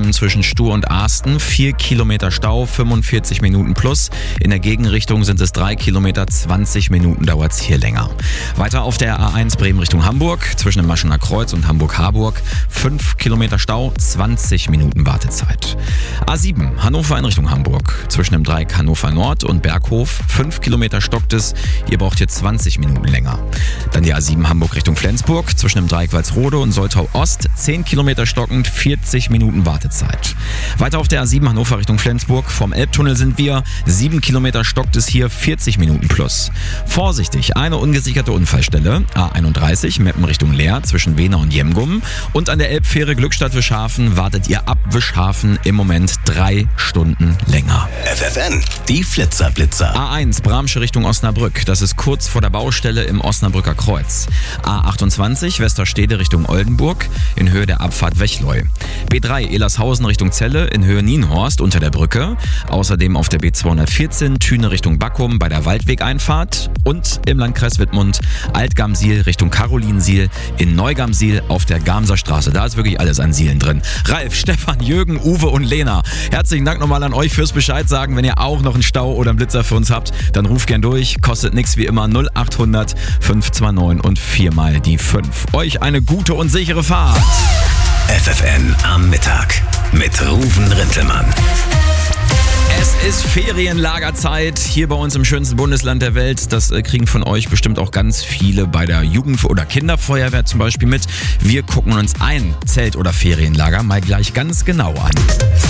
Richtung zwischen Stuhr und Asten 4 Kilometer Stau, 45 Minuten plus. In der Gegenrichtung sind es 3 Kilometer, 20 Minuten dauert es hier länger. Weiter auf der A1 Bremen Richtung Hamburg, zwischen dem Maschener Kreuz und Hamburg-Harburg 5 Kilometer Stau, 20 Minuten Wartezeit. A7 Hannover in Richtung Hamburg, zwischen dem Dreieck Hannover Nord und Berghof 5 Kilometer stockt es, ihr braucht hier 20 Minuten länger. Dann die A7 Hamburg Richtung Flensburg, zwischen dem Dreieck Walsrode und Soltau Ost 10 Kilometer stockend, 40 Minuten Wartezeit. Weiter auf der A7 Hannover Richtung Flensburg, vom Elbtunnel sind wir, 7 Kilometer stockt es hier, 40 Minuten plus. Vorsichtig, eine ungesicherte Unfallstelle, A31 Meppen Richtung Leer, zwischen Wehner und Jemgum, und an der Elbfähre Glückstadt-Wischhafen wartet ihr ab Wischhafen im Moment 3 Stunden länger. FFN, die Flitzer-Blitzer. A1 Bramsche Richtung Osnabrück, das ist kurz vor der Baustelle im Osnabrücker Kreuz. A28 Westerstede Richtung Oldenburg in Höhe der Abfahrt Wechleu. B3 Elershausen Richtung Celle in Höhe Nienhorst unter der Brücke. Außerdem auf der B214 Thüne Richtung Backum bei der Waldwegeinfahrt. Und im Landkreis Wittmund Altgamsil Richtung Karolinsiel in Neugamsil auf der Gamser Straße. Da ist wirklich alles an Sielen drin. Ralf, Stefan, Jürgen, Uwe und Lena. Herzlichen Dank nochmal an euch fürs Bescheid sagen. Wenn ihr auch noch einen Stau oder einen Blitzer für uns habt, dann ruft gern durch. Kostet nichts wie immer 0800 529 und 4 mal die 5. Euch eine gute und sichere Fahrt. FFN am Mittag mit Ruven Rintelmann. Es ist Ferienlagerzeit hier bei uns im schönsten Bundesland der Welt. Das kriegen von euch bestimmt auch ganz viele bei der Jugend- oder Kinderfeuerwehr zum Beispiel mit. Wir gucken uns ein Zelt- oder Ferienlager mal gleich ganz genau an.